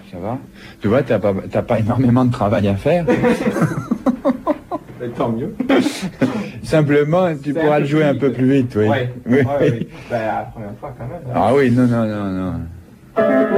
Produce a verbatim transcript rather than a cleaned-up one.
ça va. Tu vois, t'as pas, t'as pas énormément de travail à faire. Mais tant mieux. Simplement, tu C'est pourras un le peu jouer plus un peu vite. plus vite, oui. Ouais, Oui, ouais, oui. oui. Ben, la première fois quand même. hein. Ah oui, non, non, non, non.